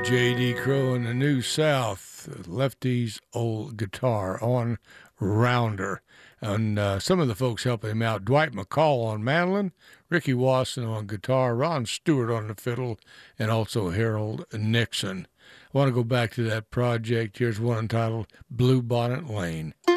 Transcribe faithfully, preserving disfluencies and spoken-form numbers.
J D. Crowe and the New South, Lefty's old guitar on Rounder. And uh, some of the folks helping him out, Dwight McCall on mandolin, Ricky Wasson on guitar, Ron Stewart on the fiddle, and also Harold Nixon. I want to go back to that project. Here's one entitled Blue Bonnet Lane.